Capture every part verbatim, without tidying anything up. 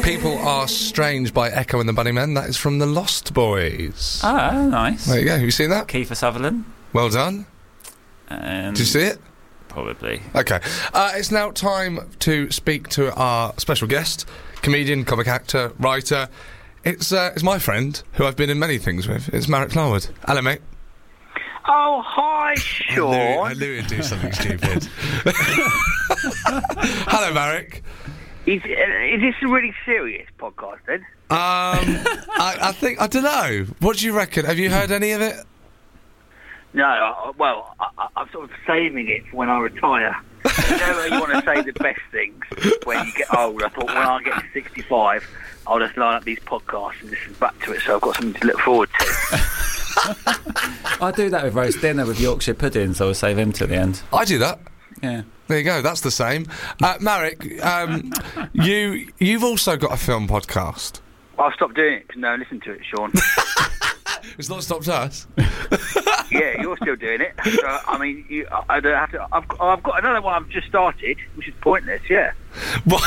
People Are Strange by Echo and the Bunnymen. That is from The Lost Boys. Oh, nice. There you go. Have you seen that? Kiefer Sutherland. Well done. Um, Did you see it? Probably. Okay. Uh, it's now time to speak to our special guest, comedian, comic actor, writer. It's uh, it's my friend, who I've been in many things with. It's Marek Larwood. Hello, mate. Oh, hi, Sean. I knew, I knew he'd do something stupid. Hello, Marek. Is, uh, is this a really serious podcast, then? Um, I, I think, I don't know. What do you reckon? Have you heard any of it? No, I, well, I, I, I'm sort of saving it for when I retire. You know, you want to say the best things when you get old. I thought when I get to sixty-five, I'll just line up these podcasts and listen back to it, so I've got something to look forward to. I do that with roast dinner with Yorkshire pudding, so I'll save him till the end. I do that. Yeah. There you go, that's the same. Uh, Marek, um, you, you've also got a film podcast. I've stopped doing it because no one listened to it, Sean. It's not stopped us. Yeah, you're still doing it. So, I mean, you, I don't have to. I've, I've got another one I've just started, which is pointless. Yeah. What?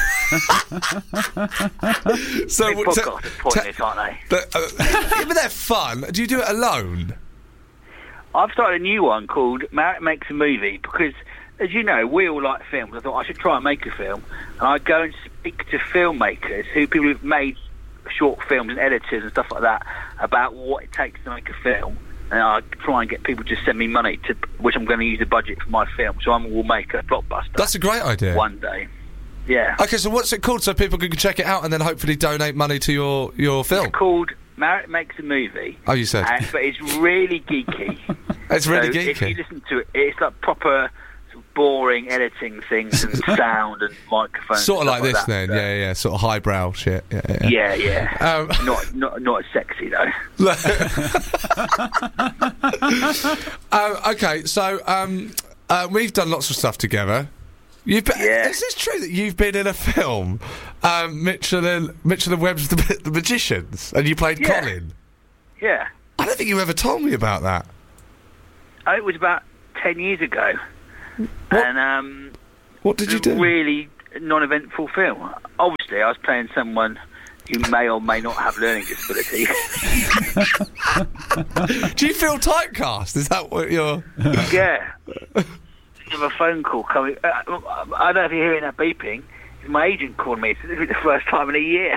so Big what- podcasts are pointless, aren't they? But, uh, yeah, but they're fun. Do you do it alone? I've started a new one called Marek Makes a Movie because, as you know, we all like films. I thought I should try and make a film, and I go and speak to filmmakers, who people who've made short films and editors and stuff like that, about what it takes to make a film. And I try and get people to send me money, to which I'm going to use the budget for my film. So I will make a blockbuster. That's a great idea. One day. Yeah. Okay, so what's it called so people can check it out and then hopefully donate money to your, your film? It's called Marek Makes a Movie. Oh, you said. And, but it's really geeky. It's really so geeky. If you listen to it, it's like proper sort of boring editing things and sound and microphones. Sort of and like this stuff then, that, so. yeah, yeah, sort of highbrow shit. Yeah, yeah. Yeah, yeah. Um, not, not, not as sexy though. um, okay, so um, uh, we've done lots of stuff together. You've been, Yeah. Is this true that you've been in a film, um, Mitchell and Mitchell and Webb's the, the Magicians, and you played Yeah. Colin? Yeah. I don't think you ever told me about that. Oh, it was about ten years ago. What? And um, What did you it was a do? really non-eventful film. Obviously, I was playing someone who may or may not have learning disability. Do you feel typecast? Is that what you're... Yeah. I have a phone call coming. Uh, I don't know if you're hearing that beeping. My agent called me. This is the first time in a year.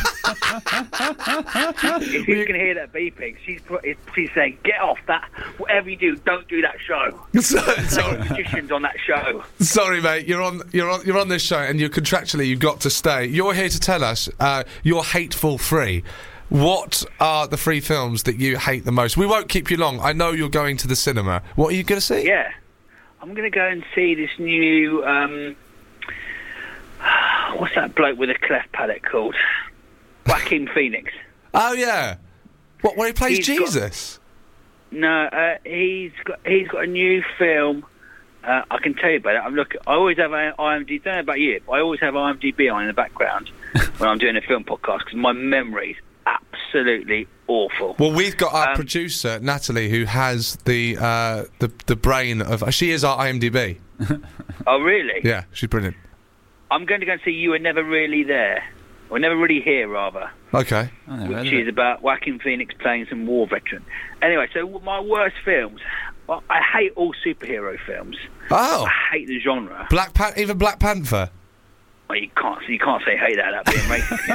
If you can hear that beeping, she's she's saying, "Get off that! Whatever you do, don't do that show." sorry, sorry. Magicians on that show. Sorry, mate. You're on. You're on. You're on this show, and you're contractually you've got to stay. You're here to tell us uh, you're hateful free. What are the three films that you hate the most? We won't keep you long. I know you're going to the cinema. What are you going to see? Yeah, I'm going to go and see this new. Um, what's that bloke with a cleft palate called? Joaquin Phoenix. Oh yeah. What? Where he plays He's Jesus? Got, no, uh, he's got he's got a new film. Uh, I can tell you about it. I'm looking. I always have I M D B. Don't know about you, but I always have I M D B on in the background when I'm doing a film podcast because my memory's absolutely awful. Well, we've got our Um, producer Natalie, who has the uh, the the brain of. She is our I M D B. Oh, really? Yeah, she's brilliant. I'm going to go and see You Were Never Really There. Or Never Really Here, rather. Okay. I never heard Which of is it. about Joaquin Phoenix playing some war veteran. Anyway, so my worst films. Well, I hate all superhero films. Oh, I hate the genre. Black Pan- even Black Panther. Well, you can't. You can't say hate that. That being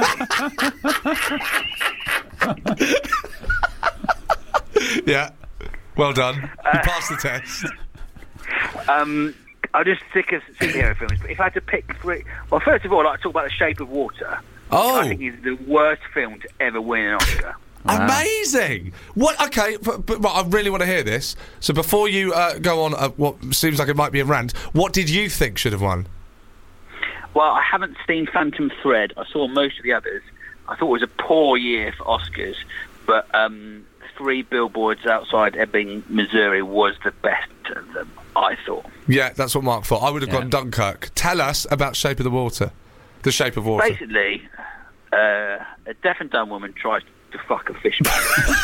racist. Yeah. Well done. You passed the test. um, I'm just sick of superhero films. But if I had to pick three, well, first of all, I'd like to talk about The Shape of Water. Oh. I think it's the worst film to ever win an Oscar. Wow. Amazing! What? Okay, but, but, but I really want to hear this. So before you uh, go on, uh, what seems like it might be a rant, what did you think should have won? Well, I haven't seen Phantom Thread. I saw most of the others. I thought it was a poor year for Oscars, but um, Three Billboards Outside Ebbing, Missouri was the best of them, I thought. Yeah, that's what Mark thought. I would have Yeah. gone Dunkirk. Tell us about Shape of the Water. The Shape of Water. Basically, uh, a deaf and dumb woman tries to fuck a fish man.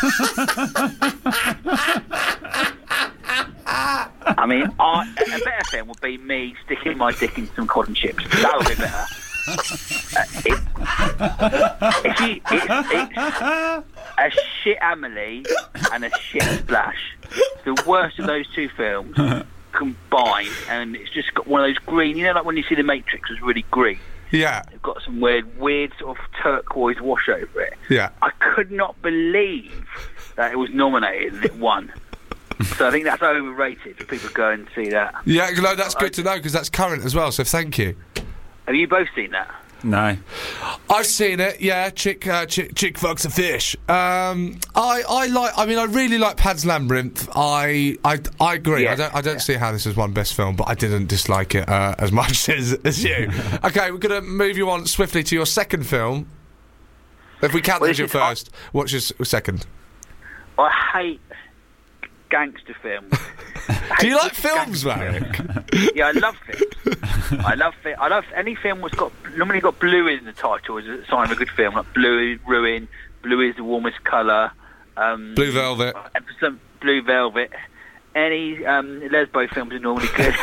I mean, I, a better film would be me sticking my dick in some cotton chips. That would be better. Uh, it, If you, it's, it's a shit Amelie and a shit Splash. It's the worst of those two films combined, and it's just got one of those green. You know, like when you see The Matrix was really green. Yeah. It's got some weird, weird sort of turquoise wash over it. Yeah. I could not believe that it was nominated and it won. So I think that's overrated for people to go and see that. Yeah, no, that's good to know because that's current as well. So thank you. Have you both seen that? No. I've seen it. Yeah, chick, uh, chick, chick fucks a fish. Um, I, I like. I mean, I really like Pan's Labyrinth. I, I, I agree. Yeah, I don't, I don't yeah. see how this is one best film, but I didn't dislike it uh, as much as, as you. Okay, we're gonna move you on swiftly to your second film. If we count Well, as your this is hot. first, what's your s- second? I hate gangster films. I Do you hate like films, gangster Marek? films. Yeah, I love films. I love fi- I love any film that's got normally got blue in the title is a sign of a good film. Like Blue Ruin, Blue is the warmest colour. Um, Blue Velvet. and for some Blue Velvet. Any um, lesbo films are normally good.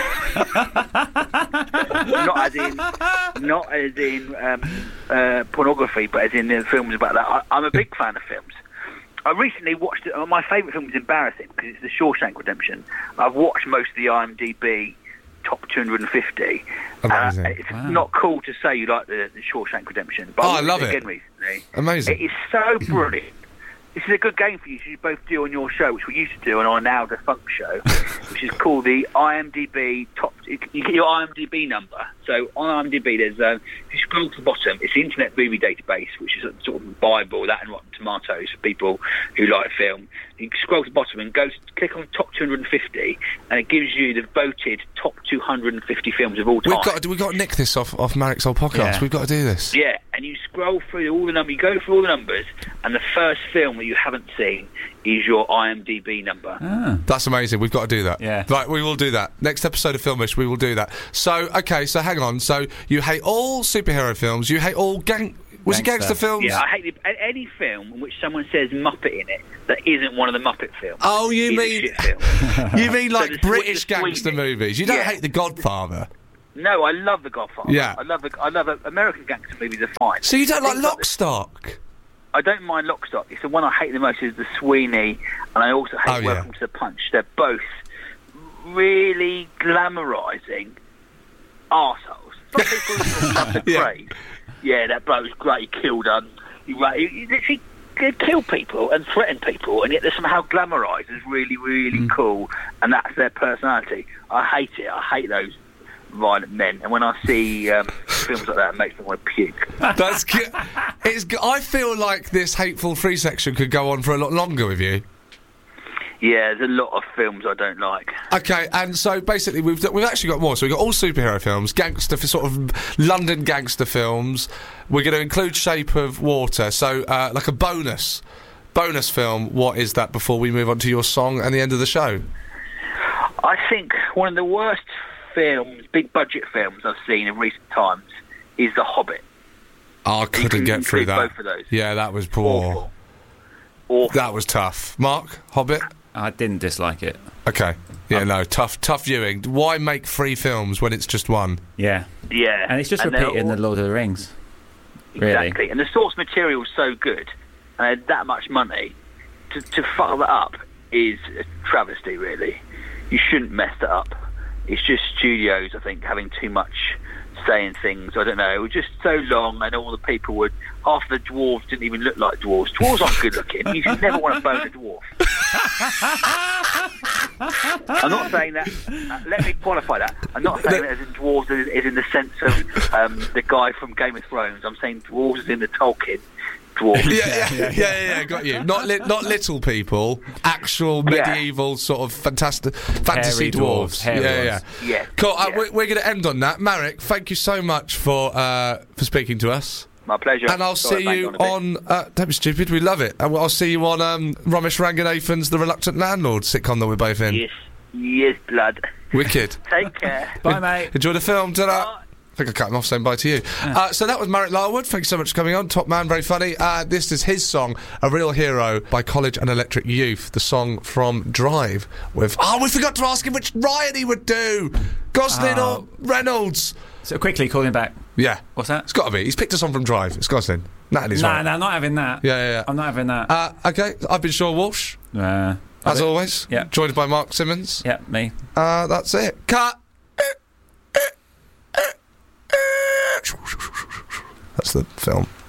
not as in, not as in um, uh, pornography, but as in the films about that. I, I'm a big fan of films. I recently watched it. My favourite film is embarrassing because it's The Shawshank Redemption. I've watched most of the IMDb top two hundred fifty. Amazing. Uh, it's Wow. not cool to say you like the, the Shawshank Redemption, but Oh, I watched love it it. again recently. Amazing. It is so brilliant. This is a good game for you to both do on your show, which we used to do on our now defunct show, which is called the IMDb top. You get your IMDb number. So on IMDb, there's um, if you scroll to the bottom, it's the Internet Movie Database, which is a sort of Bible, that and Rotten Tomatoes for people who like film. You scroll to the bottom and go click on top two hundred fifty, and it gives you the voted top two hundred fifty films of all time. We've got. We've got to nick this off off Marek's old podcast. Yeah. We've got to do this. Yeah, and you scroll through all the numbers, you go through all the numbers, and the first film that you haven't seen is your IMDb number. Ah. That's amazing. We've got to do that. Yeah. Right, we will do that. Next episode of Filmish, we will do that. So, okay, so hang on. So, you hate all superhero films. You hate all gang... Was it Gangster. gangster films? Yeah, I hate the, a- any film in which someone says Muppet in it that isn't one of the Muppet films. Oh, you is a mean... shit film. You mean like the swe- British the gangster Sweeney. movies? You don't Yeah. hate The Godfather? No, I love The Godfather. Yeah. I love the, I love uh, American gangster movies are fine. So you don't like Things like Lock, Stock? I don't mind Lock, Stock. It's the one I hate the most is The Sweeney, and I also hate Oh, yeah. Welcome to the Punch. They're both really glamorising arseholes. Some people who love the Yeah. praise. Yeah, that bloke's great. He killed um, he, ra- he, he literally k- killed people and threatened people, and yet they're somehow glamorised as really, really Mm. cool, and that's their personality. I hate it. I hate those violent men, and when I see um, films like that, it makes me want to puke. That's good. It's. g- I feel like this hateful free section could go on for a lot longer with you. Yeah, there's a lot of films I don't like. Okay, and so basically we've we've actually got more. So we've got all superhero films, gangster, sort of London gangster films. We're going to include Shape of Water. So uh, like a bonus, bonus film. What is that? Before we move on to your song and the end of the show. I think one of the worst films, big budget films I've seen in recent times is The Hobbit. Oh, I couldn't can get through include that. both of those. Yeah, that was poor. Awful. Awful. That was tough. Mark, Hobbit. I didn't dislike it. Okay. Yeah, no, tough, tough viewing. Why make three films when it's just one? Yeah. Yeah. And it's just they're repeating all- the Lord of the Rings. Really. Exactly. And the source material is so good, and they had that much money, to, to fuck that up is a travesty, really. You shouldn't mess that up. It's just studios, I think, having too much say in things. I don't know. It was just so long, and all the people would... Half the dwarves didn't even look like dwarves. Dwarves aren't good looking. You should never want to bone a dwarf. I'm not saying that... Uh, let me qualify that. I'm not saying that as in dwarves is, is in the sense of um, the guy from Game of Thrones. I'm saying dwarves is in the Tolkien dwarves. Yeah, yeah, yeah, yeah, yeah, got you. Not li- not little people, actual Yeah. medieval sort of fantastic fantasy Hairy dwarves. dwarves, hairy yeah, yeah. dwarves. Yeah. Cool. Uh, Yeah. we're we're going to end on that. Marek, thank you so much for uh, for speaking to us. My pleasure. And I'll Sorry, see I you banged on a on. Uh, don't be stupid. We love it. Uh, I'll see you on um, Ramesh Ranganathan's The Reluctant Landlord sitcom that we're both in. bit. Yes, yes, blood. Wicked. Take care. Bye, mate. Enjoy the film. Ta-da. Bye. I think I cut him off saying bye to you. Uh, so that was Marek Larwood. Thanks so much for coming on. Top man, very funny. Uh, this is his song, A Real Hero, by College and Electric Youth. The song from Drive with... Oh, we forgot to ask him which Ryan he would do. Gosling Oh. or Reynolds. So quickly, call him back. Yeah. What's that? It's got to be. He's picked us on from Drive. It's Gosling. Natalie's No, right. no, not having that. Yeah, yeah, yeah. I'm not having that. Uh, okay, I've been Sean Walsh, Uh, as I- always. Yeah. Joined by Mark Simmons. Yeah, me. Uh, that's it. Cut! That's the film.